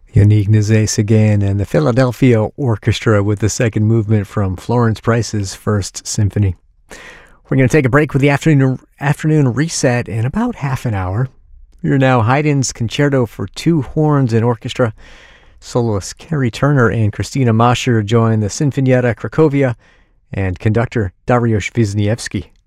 Yannick Nézet-Séguin and the Philadelphia Orchestra with the second movement from Florence Price's First Symphony. We're going to take a break with the afternoon reset in about half an hour. You're now Haydn's Concerto for Two Horns and Orchestra. Soloists Kerry Turner and Christina Mascher join the Sinfonietta Cracovia and conductor Dariusz Wisniewski.